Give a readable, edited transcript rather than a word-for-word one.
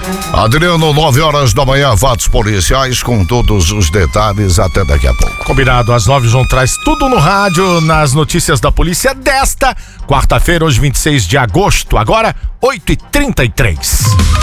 Adriano, 9 horas da manhã, fatos policiais com todos os detalhes, até daqui a pouco. Combinado, às 9 João traz tudo no rádio, nas notícias da polícia desta quarta-feira, hoje 26 de agosto, agora 8h33.